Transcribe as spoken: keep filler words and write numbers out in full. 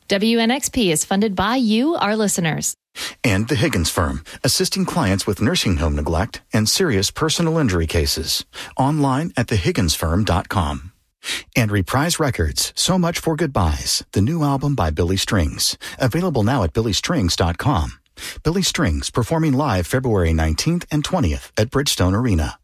W N X P is funded by you, our listeners. And the Higgins Firm, assisting clients with nursing home neglect and serious personal injury cases. Online at the higgins firm dot com. And Reprise Records, So Much for Goodbyes, the new album by Billy Strings. Available now at billy strings dot com. Billy Strings, performing live February nineteenth and twentieth at Bridgestone Arena.